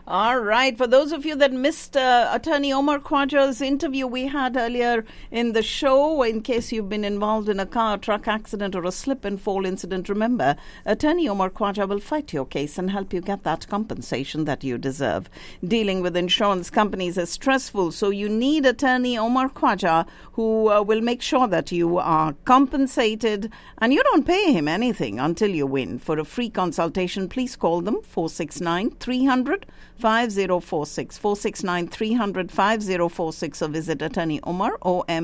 All right. For those of you that missed Attorney Omar Khwaja's interview we had earlier in the show, in case you've been involved in a car, truck accident or a slip and fall incident, remember, Attorney Omar Khwaja will fight your case and help you get that compensation that you deserve. Dealing with insurance companies is stressful, so you need Attorney Omar Khwaja, who will make sure that you are compensated and you don't pay him anything until you win. For a free consultation, please call them 469-300-5046, 469-300-5046, or visit Attorney Omar,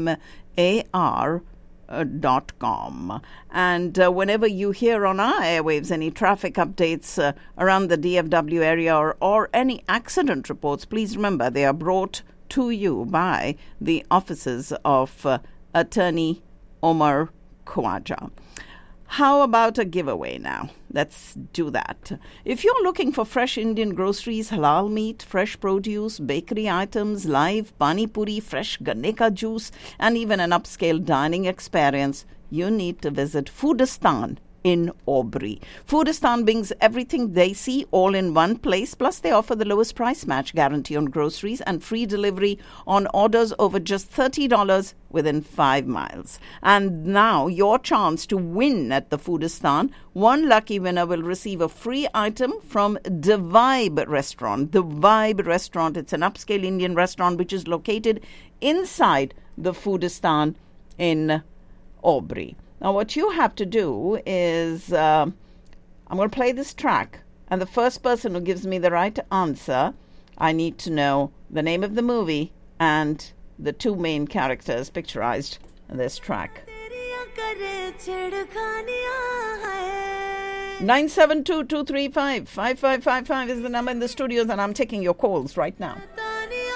OMAR.com. And whenever you hear on our airwaves any traffic updates around the DFW area or any accident reports, please remember they are brought to you by the offices of Attorney Omar Khwaja. How about a giveaway now? Let's do that. If you're looking for fresh Indian groceries, halal meat, fresh produce, bakery items, live pani puri, fresh ganeka juice, and even an upscale dining experience, you need to visit Foodistan in Aubrey. Foodistan brings everything they see all in one place, plus they offer the lowest price match guarantee on groceries and free delivery on orders over just $30 within 5 miles. And now your chance to win at the Foodistan. One lucky winner will receive a free item from The Vibe Restaurant. The Vibe Restaurant, it's an upscale Indian restaurant which is located inside the Foodistan in Aubrey. Now, what you have to do is, I'm going to play this track, and the first person who gives me the right answer, I need to know the name of the movie and the two main characters picturized in this track. 972-235-5555 is the number in the studios, and I'm taking your calls right now.